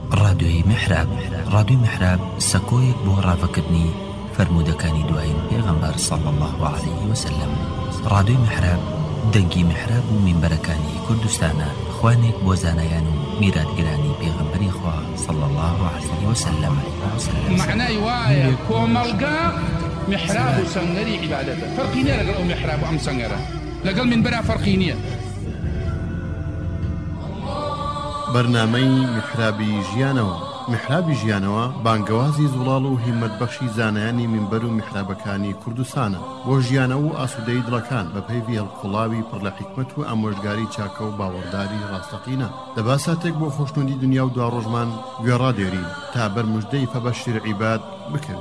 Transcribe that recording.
رادیۆی میحراب. رادیۆی میحراب سەکۆیەک بۆ ڕاوەکردنی فرمودەکانی دوایین پێغەمبەر صلی الله عليه وسلم. رادیۆی میحراب دەنگی میحراب و مینبەرەکانی کوردستانە، خوانێک بۆ زانایان و میراتگرانی پێغەمبەری خوا صلی الله عليه وسلم. معنای وایە کۆمەڵگا میحراب و سەنگەری عیبادەتە، فەرقی نییە لەگەڵ ئەو میحراب و ئەم سەنگەرە، لەگەڵ مینبەرە فەرقی نییە. بەرنامەی میحرابی ژیانەوە. میحرابی ژیانەوە بانگەوازی زوڵاڵ و هیمەتبەخشی زانایانی مینبەر و میحرابەکانی کوردستانە بۆ ژیانەوە و ئاسوودەی دڵەکان بە پەیوی هەڵقوڵاوی پڕ لە حیکمەت و ئامۆژگاری چاکە و باوەڕداری ڕاستەقینە. دەبا ساتێک بۆ خۆشنودی دنیا و دوا ڕۆژمان گوێڕادێرین تا بەرموژدەی فەبەشیر عیباد بکەوین.